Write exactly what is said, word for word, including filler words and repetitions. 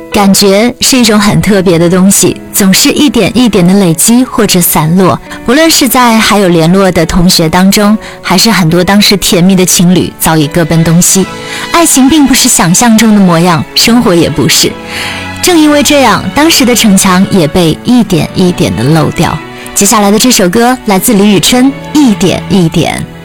感觉是一种很特别的东西，总是一点一点的累积或者散落，无论是在还有联络的同学当中，还是很多当时甜蜜的情侣早已各奔东西。爱情并不是想象中的模样，生活也不是。正因为这样，当时的逞强也被一点一点的漏掉。接下来的这首歌来自李宇春，一点一点。